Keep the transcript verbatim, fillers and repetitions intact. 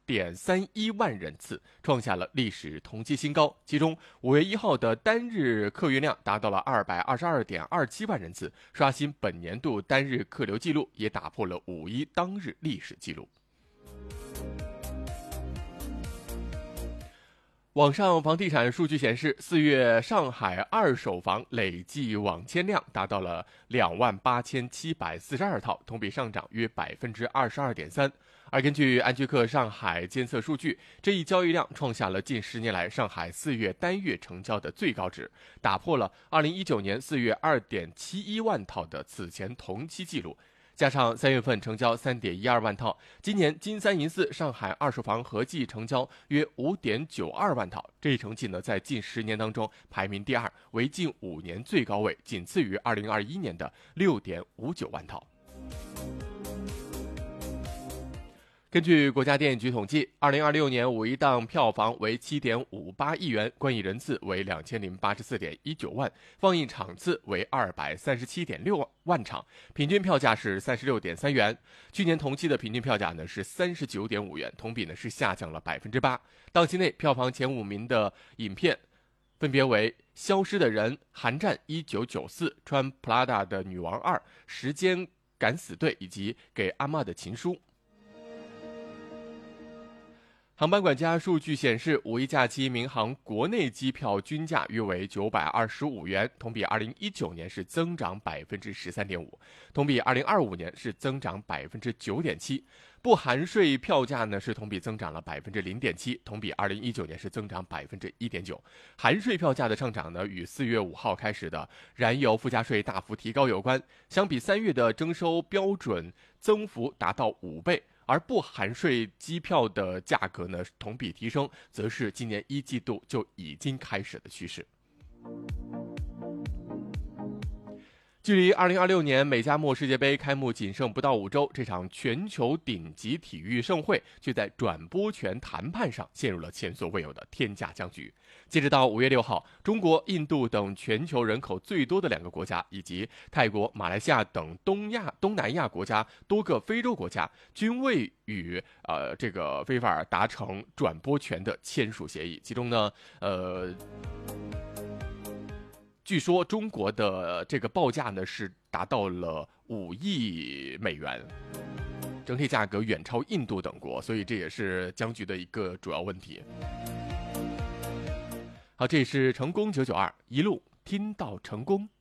点三一万人次，创下了历史同期新高。其中五月一号的单日客运量达到了二百二十二点二七万人次，刷新本年度单日客流记录，也打破了五一当日历史记录。网上房地产数据显示，四月上海二手房累计网签量达到了两万八千七百四十二套，同比上涨约百分之二十二点三。而根据安居客上海监测数据，这一交易量创下了近十年来上海四月单月成交的最高值，打破了二零一九年四月二点七一万套的此前同期记录。加上三月份成交 三点一二万套，今年金三银四上海二手房合计成交约 五点九二万套，这一成绩呢在近十年当中排名第二，为近五年最高位，仅次于二零二一年的 六点五九万套。根据国家电影局统计，二零二六年五一档票房为 七点五八亿元，观影人次为两千零八十四点一九万，放映场次为二百三十七点六万场，平均票价是三十六点三元。去年同期的平均票价呢是三十九点五元，同比呢是下降了百分之八。档期内票房前五名的影片分别为《消失的人》、《寒战一九九四》、《穿 Prada 的女王二》、《时间敢死队》以及《给阿嬷的情书》。航班管家数据显示，五一假期民航国内机票均价约为九百二十五元，同比二零一九年是增长百分之十三点五，同比二零二五年是增长百分之九点七。不含税票价呢是同比增长了百分之零点七，同比二零一九年是增长百分之一点九。含税票价的上涨呢，与四月五号开始的燃油附加税大幅提高有关，相比三月的征收标准增幅达到五倍。而不含税机票的价格呢，同比提升，则是今年一季度就已经开始的趋势。距离二零二六年美加墨世界杯开幕仅剩不到五周，这场全球顶级体育盛会却在转播权谈判上陷入了前所未有的天价僵局。截止到五月六号，中国、印度等全球人口最多的两个国家，以及泰国、马来西亚等东亚、东南亚国家、多个非洲国家，均未与呃这个菲法尔达成转播权的签署协议。其中呢，呃。据说中国的这个报价呢是达到了五亿美元，整体价格远超印度等国，所以这也是僵局的一个主要问题。好，这里是成功九九二，一路听到成功。